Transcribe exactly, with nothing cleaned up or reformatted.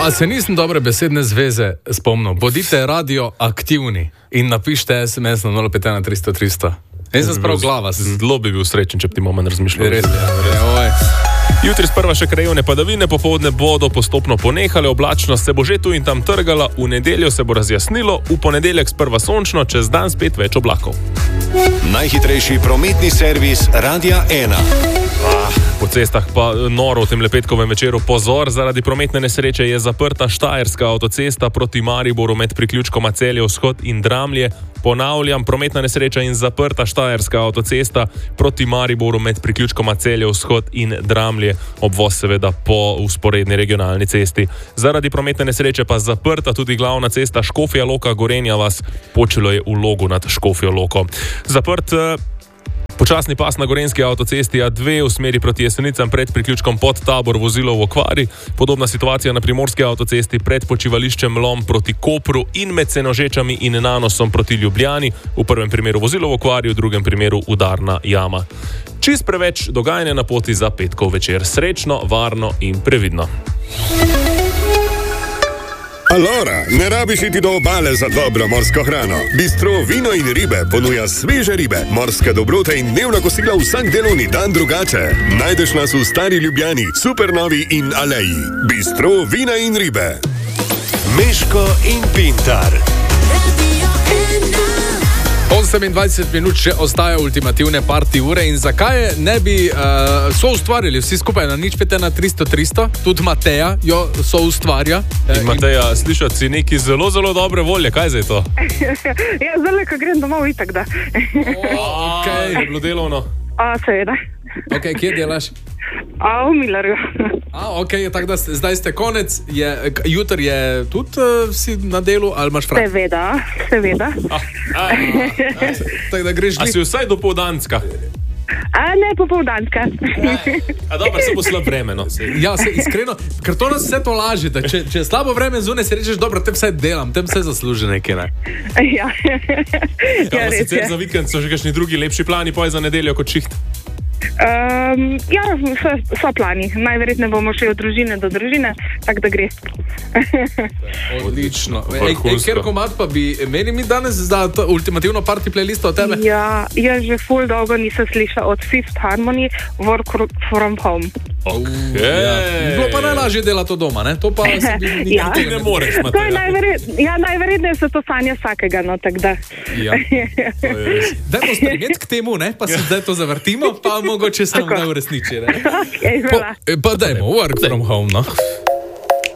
a se nisem dobre besedne zveze spomnil. Bodite radioaktivni in napišite es em es na nula pet ena tristo tristo. Jaz sem sprav glava. Zelo bi bil srečen, če bi ti moment razmišljal. Res, ja, Jutri sprva še krajevne padavine, popoldne bodo postopno ponehale, oblačnost se bo že tu in tam trgala, v nedeljo se bo razjasnilo, v ponedeljek sprva sončno, čez dan spet več oblakov. Najhitrejši prometni servis Radia ena. Ah, po cestah pa noro v tem lepetkovem večeru. Pozor, zaradi prometne nesreče je zaprta Štajerska avtocesta proti Mariboru med priključkoma Celje vzhod in Dramlje. Ponavljam, prometna nesreča in zaprta Štajerska avtocesta proti Mariboru med priključkoma Celje vzhod in Dramlje, obvoz seveda po vzporedni regionalni cesti. Zaradi prometne nesreče pa zaprta tudi glavna cesta Škofja Loka Gorenja vas, počelo je v Logu nad Škofjo Loko. Zaprt počasni pas na gorenjski avtocesti A dve v smeri proti Jesenicam pred priključkom Podtabor, vozilo v okvari. Podobna situacija na primorski avtocesti pred počivališčem Lom proti Kopru in med Senožečami in Nanosom proti Ljubljani. V prvem primeru vozilo v okvari, v drugem primeru udarna jama. Čist preveč dogajanja na poti za petkov večer. Srečno, varno in previdno. Alora, ne rabiš iti do obale za dobro morsko hrano. Bistro Vino in ribe ponuja sveže ribe, morske dobrote in dnevna kosila vsak delovni dan drugače. Najdeš nas v Stari Ljubljani, Supernovi in Aleji. Bistro Vina in ribe. Meško in Pintar. osemindvajset minut še ostaja ultimativne party ure in zakaj ne bi uh, so ustvarjali vsi skupaj na nič pet ena tristo tristo, tudi Mateja jo so ustvarja. In Mateja, in... slišati si neki zelo, zelo dobre volje, kaj zdaj to? Ja, zdaj, ko grem domov, itak da. O, okay. Je bilo delovno? A, seveda. Ok, kje delaš? A, v Millerju. A, ok, tako da ste, zdaj ste konec, je, jutr je tudi uh, si na delu, ali imaš fraj? Seveda, seveda. A, a, a, tako da greš... A si vsaj dopoldanska? A, ne, popoldanska. A dobro, se bo slab vreme, no. Ja, se, iskreno, ker to nas vse to laži, da če, če je slabo vreme zunaj, si rečeš, dobro, tem vsaj delam, tem vse zasluži nekaj, ne? Ja. Ja, res je. Za vikend so že kakšni drugi lepši plani, poj za nedeljo kot šiht? Um, ja, so, so plani. Najverjetneje bomo šli od družine do družine, tako da gre. Odlično. Ej, ej, ker komad pa bi imeli mi danes za to ultimativno party playlisto od tebe? Ja, jaz že ful dolgo nisem slišala od Fifth Harmony, Work from Home. Okay. Ja. Bilo pa najlažje delati to doma, ne? To pa se bi nikaj Ja. Ti ne moreš, To je Mateja. najverjetneje, ja, najverjetneje se to sanja vsakega, no, tako da. Ja. Dajmo spremeti k temu, ne? Pa se zdaj to zavrtimo, pa mogoče se nam ne uresniči, ne? Okay, Pa, pa dajmo, work from home, no.